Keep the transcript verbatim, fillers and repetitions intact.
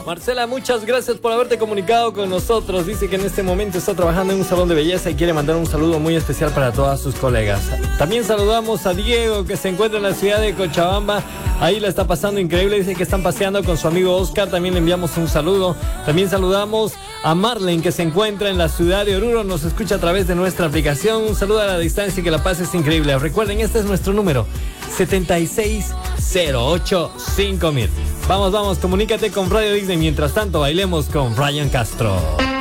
Marcela, muchas gracias por haberte comunicado con nosotros. Dice que en este momento está trabajando en un salón de belleza y quiere mandar un saludo muy especial para todas sus colegas. También saludamos a Diego, que se encuentra en la ciudad de Cochabamba. Ahí la está pasando increíble. Dice que están paseando con su amigo Oscar. También le enviamos un saludo. También saludamos a Marlene, que se encuentra en la ciudad de Oruro. Nos escucha a través de nuestra aplicación. Un saludo a la distancia y que la pases increíble. Recuerden, este es nuestro número: setenta y seis cero ocho cinco mil. Vamos, vamos, comunícate con Radio Disney. Mientras tanto, bailemos con Ryan Castro.